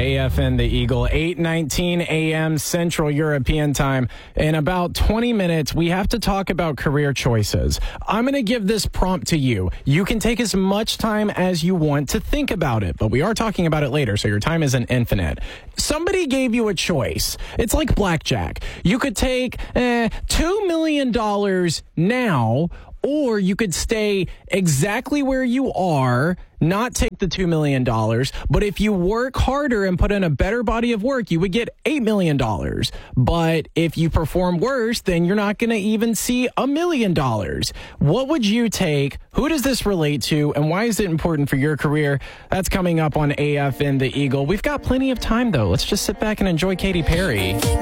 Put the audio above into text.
AFN the Eagle, 8:19 a.m. Central European Time. In about 20 minutes, we have to talk about career choices. I'm going to give this prompt to you. You can take as much time as you want to think about it, but we are talking about it later, so your time isn't infinite. Somebody gave you a choice. It's like blackjack. You could take $2 million now, or you could stay exactly where you are, not take the $2 million. But if you work harder and put in a better body of work, you would get $8 million. But if you perform worse, then you're not going to even see $1 million. What would you take? Who does this relate to? And why is it important for your career? That's coming up on AFN the Eagle. We've got plenty of time, though. Let's just sit back and enjoy Katy Perry.